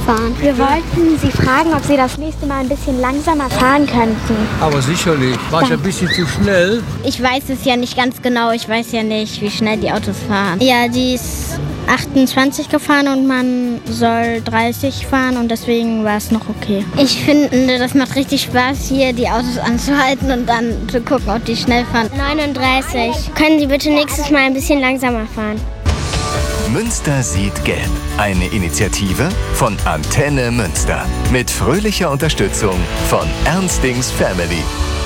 fahren. Wir wollten Sie fragen, ob Sie das nächste Mal ein bisschen langsamer fahren könnten. Aber sicherlich. War ich ein bisschen zu schnell? Ich weiß es ja nicht ganz genau. Ich weiß ja nicht, wie schnell die Autos fahren. Ja, die ist 28 gefahren und man soll 30 fahren und deswegen war es noch okay. Ich finde, das macht richtig Spaß, hier die Autos anzuhalten und dann zu gucken, ob die schnell fahren. 39. Können Sie bitte nächstes Mal ein bisschen langsamer fahren? Münster sieht gelb. Eine Initiative von Antenne Münster. Mit fröhlicher Unterstützung von Ernstings Family.